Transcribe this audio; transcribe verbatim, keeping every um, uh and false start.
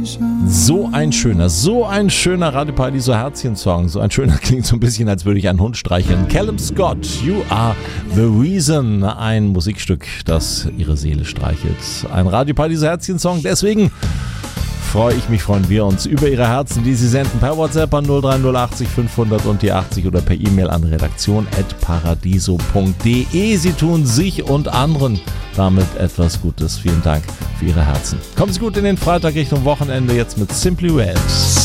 So ein schöner, so ein schöner Radio Paradiso Herzchen-Song. So ein schöner klingt so ein bisschen, als würde ich einen Hund streicheln. Callum Scott, You Are the Reason. Ein Musikstück, das ihre Seele streichelt. Ein Radio Paradiso Herzchen-Song. Deswegen freue ich mich, freuen wir uns über Ihre Herzen, die Sie senden per WhatsApp an null drei null achtzig fünfhundert und die achtzig oder per E-Mail an redaktion at paradiso punkt de. Sie tun sich und anderen damit etwas Gutes. Vielen Dank für Ihre Herzen. Kommen Sie gut in den Freitag Richtung Wochenende, jetzt mit Simply Red.